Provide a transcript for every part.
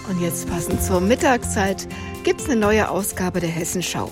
Und jetzt passend zur Mittagszeit gibt's eine neue Ausgabe der Hessenschau.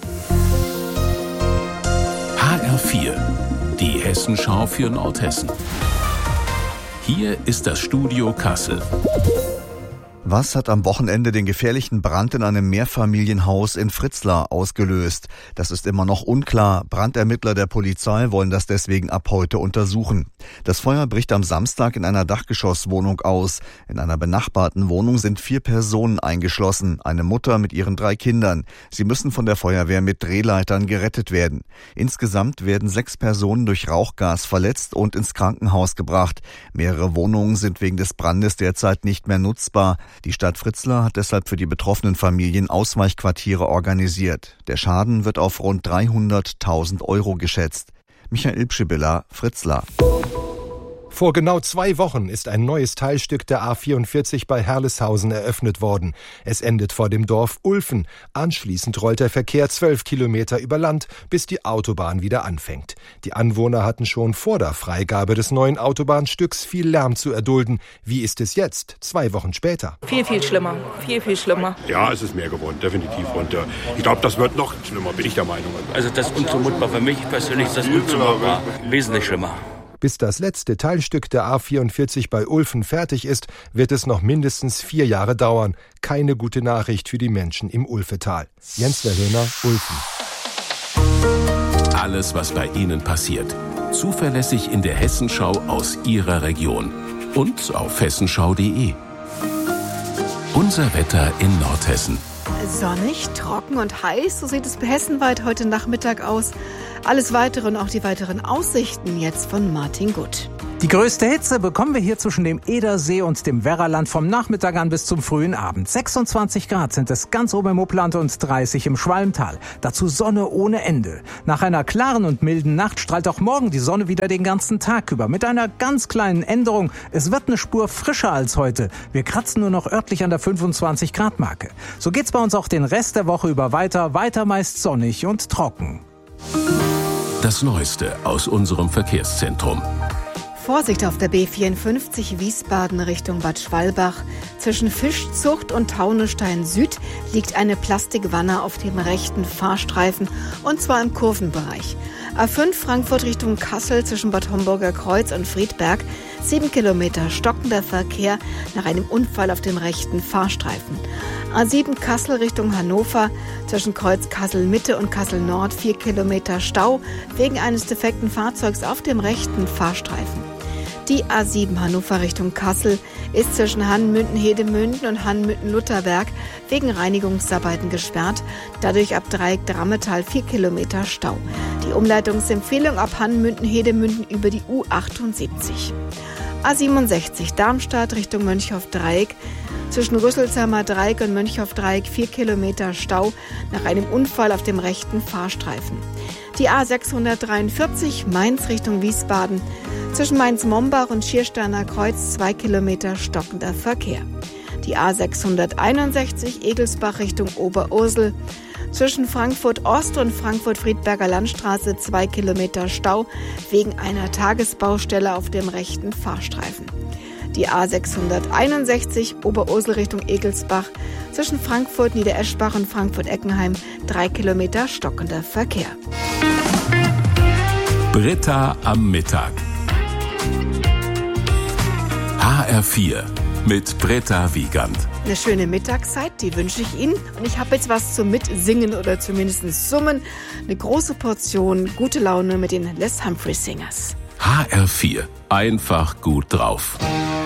HR4, die Hessenschau für Nordhessen. Hier ist das Studio Kassel. Was hat am Wochenende den gefährlichen Brand in einem Mehrfamilienhaus in Fritzlar ausgelöst? Das ist immer noch unklar. Brandermittler der Polizei wollen das deswegen ab heute untersuchen. Das Feuer bricht am Samstag in einer Dachgeschosswohnung aus. In einer benachbarten Wohnung sind 4 Personen eingeschlossen, eine Mutter mit ihren 3 Kindern. Sie müssen von der Feuerwehr mit Drehleitern gerettet werden. Insgesamt werden 6 Personen durch Rauchgas verletzt und ins Krankenhaus gebracht. Mehrere Wohnungen sind wegen des Brandes derzeit nicht mehr nutzbar. Die Stadt Fritzlar hat deshalb für die betroffenen Familien Ausweichquartiere organisiert. Der Schaden wird auf rund 300.000 Euro geschätzt. Michael Pschibilla, Fritzlar. Vor genau 2 Wochen ist ein neues Teilstück der A44 bei Herleshausen eröffnet worden. Es endet vor dem Dorf Ulfen. Anschließend rollt der Verkehr 12 Kilometer über Land, bis die Autobahn wieder anfängt. Die Anwohner hatten schon vor der Freigabe des neuen Autobahnstücks viel Lärm zu erdulden. Wie ist es jetzt, 2 Wochen später? Viel schlimmer. Viel schlimmer. Ja, es ist mehr geworden, definitiv. Und ich glaube, das wird noch schlimmer, bin ich der Meinung. Also das ist unzumutbar. Für mich persönlich ist das unzumutbar. Wesentlich schlimmer. Bis das letzte Teilstück der A44 bei Ulfen fertig ist, wird es noch mindestens 4 Jahre dauern. Keine gute Nachricht für die Menschen im Ulfetal. Jens Verhöhner, Ulfen. Alles, was bei Ihnen passiert. Zuverlässig in der Hessenschau aus Ihrer Region. Und auf hessenschau.de. Unser Wetter in Nordhessen. Sonnig, trocken und heiß, so sieht es hessenweit heute Nachmittag aus. Alles Weitere und auch die weiteren Aussichten jetzt von Martin Gutt. Die größte Hitze bekommen wir hier zwischen dem Edersee und dem Werraland vom Nachmittag an bis zum frühen Abend. 26 Grad sind es ganz oben im Upland und 30 im Schwalmtal. Dazu Sonne ohne Ende. Nach einer klaren und milden Nacht strahlt auch morgen die Sonne wieder den ganzen Tag über. Mit einer ganz kleinen Änderung. Es wird eine Spur frischer als heute. Wir kratzen nur noch örtlich an der 25 Grad Marke. So geht's bei uns auch den Rest der Woche über weiter meist sonnig und trocken. Das Neueste aus unserem Verkehrszentrum. Vorsicht auf der B54 Wiesbaden Richtung Bad Schwalbach. Zwischen Fischzucht und Taunusstein Süd liegt eine Plastikwanne auf dem rechten Fahrstreifen, und zwar im Kurvenbereich. A5 Frankfurt Richtung Kassel zwischen Bad Homburger Kreuz und Friedberg. 7 Kilometer stockender Verkehr nach einem Unfall auf dem rechten Fahrstreifen. A7 Kassel Richtung Hannover zwischen Kreuz Kassel Mitte und Kassel Nord 4 Kilometer Stau wegen eines defekten Fahrzeugs auf dem rechten Fahrstreifen. Die A7 Hannover Richtung Kassel ist zwischen Hannmünden-Hedemünden und Hannmünden-Lutherberg wegen Reinigungsarbeiten gesperrt. Dadurch ab Dreieck Drammetal 4 Kilometer Stau. Die Umleitungsempfehlung ab Hannmünden-Hedemünden über die U78. A67 Darmstadt Richtung Mönchhoff-Dreieck. Zwischen Rüsselsheimer Dreieck und Mönchhoff-Dreieck 4 Kilometer Stau nach einem Unfall auf dem rechten Fahrstreifen. Die A643 Mainz Richtung Wiesbaden. Zwischen Mainz-Mombach und Schiersteiner Kreuz 2 Kilometer stockender Verkehr. Die A661 Egelsbach Richtung Oberursel. Zwischen Frankfurt Ost und Frankfurt-Friedberger Landstraße 2 Kilometer Stau wegen einer Tagesbaustelle auf dem rechten Fahrstreifen. Die A661 Oberursel Richtung Egelsbach. Zwischen Frankfurt Niedereschbach und Frankfurt-Eckenheim 3 Kilometer stockender Verkehr. Britta am Mittag. HR4 mit Britta Wiegand. Eine schöne Mittagszeit, die wünsche ich Ihnen. Und ich habe jetzt was zum Mitsingen oder zumindest Summen. Eine große Portion gute Laune mit den Les Humphrey Singers. HR4, einfach gut drauf.